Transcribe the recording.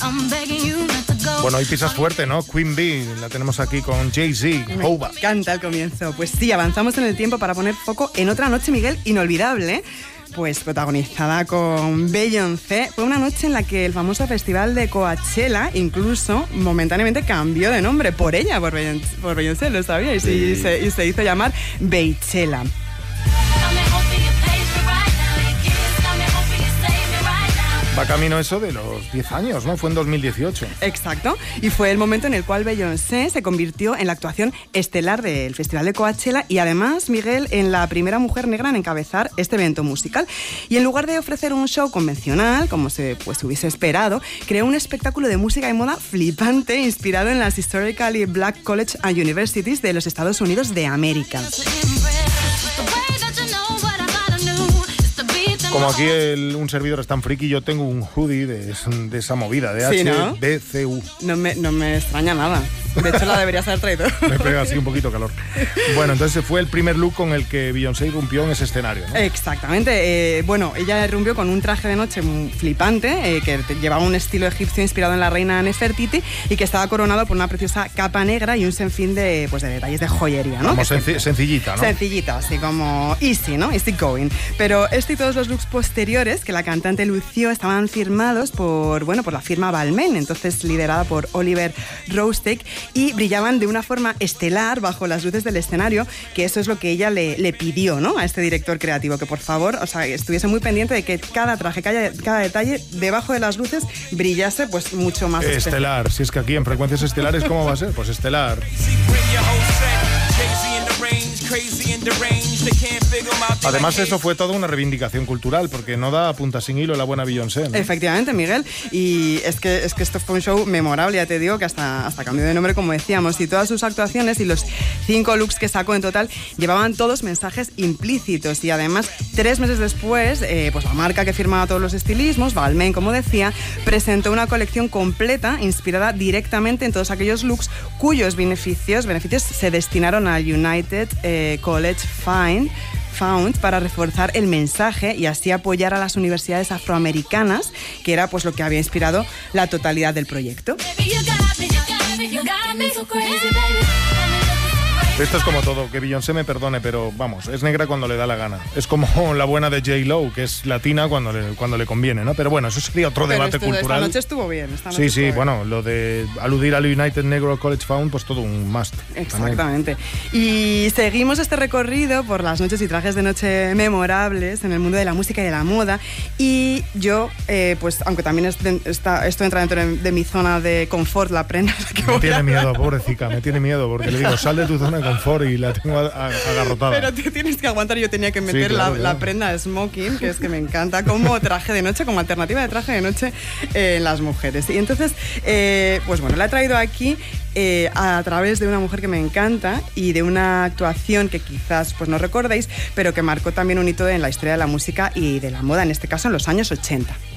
Bueno, hoy pisas fuerte, ¿no? Queen Bee, la tenemos aquí con Jay-Z, Hova. Me encanta el comienzo. Pues sí, avanzamos en el tiempo para poner foco en otra noche, Miguel, inolvidable. Pues protagonizada con Beyoncé. Fue una noche en la que el famoso festival de Coachella incluso momentáneamente cambió de nombre por ella, por Beyoncé, ¿lo sabíais? Sí. Y se hizo llamar Beychella. Va camino eso de los 10 años, ¿no? Fue en 2018. Exacto. Y fue el momento en el cual Beyoncé se convirtió en la actuación estelar del Festival de Coachella y además, Miguel, en la primera mujer negra en encabezar este evento musical. Y en lugar de ofrecer un show convencional, como se hubiese esperado, creó un espectáculo de música y moda flipante inspirado en las Historically Black College and Universities de los Estados Unidos de América. Como aquí un servidor es tan friki, yo tengo un hoodie de esa movida, de sí, ¿no? HBCU. No me extraña nada. De hecho, la deberías haber traído. Me pega así un poquito calor. Bueno, entonces fue el primer look con el que Beyoncé irrumpió en ese escenario, ¿no? Exactamente. Bueno, ella irrumpió con un traje de noche flipante, que llevaba un estilo egipcio inspirado en la reina Nefertiti y que estaba coronado por una preciosa capa negra y un sinfín de detalles de joyería, ¿no? Como sencillita, ¿no? Sencillita, así como easy, ¿no? Easy going. Pero y todos los looks posteriores que la cantante lució estaban firmados por la firma Balmain, entonces liderada por Oliver Rostick, y brillaban de una forma estelar bajo las luces del escenario, que eso es lo que ella le pidió, ¿no? A este director creativo, que por favor, estuviese muy pendiente de que cada traje, cada detalle debajo de las luces brillase pues mucho más estelar. Si es que aquí en frecuencias estelares, ¿cómo va a ser? Pues estelar. Además, eso fue toda una reivindicación cultural, porque no da punta sin hilo la buena Beyoncé, ¿no? Efectivamente, Miguel. Y es que esto fue un show memorable, ya te digo, que hasta cambió de nombre, como decíamos. Y todas sus actuaciones y los 5 looks que sacó en total llevaban todos mensajes implícitos. Y además, 3 meses después, pues la marca que firmaba todos los estilismos, Balmain, como decía, presentó una colección completa inspirada directamente en todos aquellos looks cuyos beneficios se destinaron al United College Fund para reforzar el mensaje y así apoyar a las universidades afroamericanas, que era pues lo que había inspirado la totalidad del proyecto. Esto es como todo, que Beyoncé me perdone, pero vamos, es negra cuando le da la gana. Es como la buena de J-Lo, que es latina cuando le conviene, ¿no? Pero bueno, eso sería otro debate cultural. Esta noche estuvo bien. Sí, bueno, lo de aludir al United Negro College Fund, pues todo un must. Exactamente. Y seguimos este recorrido por las noches y trajes de noche memorables en el mundo de la música y de la moda. Y yo, pues aunque también esto entra dentro de mi zona de confort, la prenda. Me tiene miedo, pobrecita, me tiene miedo, porque le digo, sal de tu zona de confort y la tengo agarrotada. Pero tú tienes que aguantar, yo tenía que meter la prenda de smoking, que es que me encanta, como traje de noche, como alternativa de traje de noche en las mujeres. Y entonces, pues bueno, la he traído aquí a través de una mujer que me encanta y de una actuación que quizás pues no recordéis, pero que marcó también un hito en la historia de la música y de la moda, en este caso en los años 80.